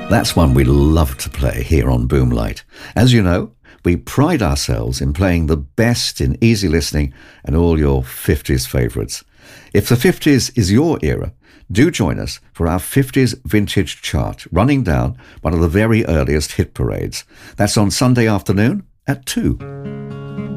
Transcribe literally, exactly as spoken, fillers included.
That's one we love to play here on Boomlight. As you know, we pride ourselves in playing the best in easy listening and all your fifties favourites. If the fifties is your era, do join us for our fifties Vintage Chart, running down one of the very earliest hit parades. That's on Sunday afternoon at two.